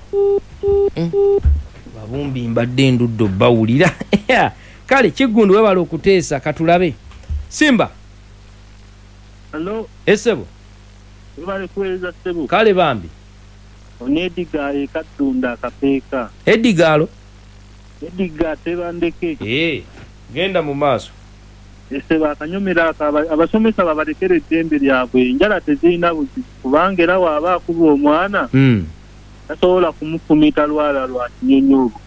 babumbi mbadde ndudde obbawulira kale kiggundu webala okuteesa katulabe Simba Hello esebo webale kuweereza sebo kale bambi onedigaalo ekaddunda akapeeka edigaalo ediga tebandeke genda mu maaso eseba akanyomera abasomesa babalekera eddembe lyabwe enjala tezirina buzibu kubanga era waaba akuba omwana tasobola kumufumita lwala lwa kinyonyogo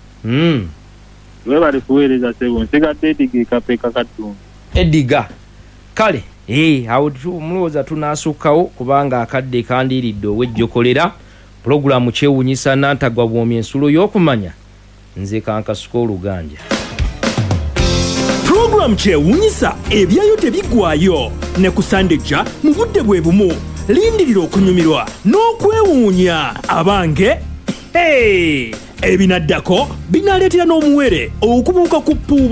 webale kuweereza sebo nsigadde ediga ekapeeka kaddunda ediga kale awo mulowooza tunaasukkawo kubanga akadde kandiiridde ow'ejjokolera pulogulaamu kyewuunyisa nantagwa bwomi ensulo y'okumanya nze kankasuka oluganja. Pulogulaamu kyewuunyisa ebyayo tebiggwaayo ne ku Sandejja mu budde bwe bumu lindirira okunyumirwa n'okwewuunya abange ebinaddako binaleetera n'omuwere okubuuka ku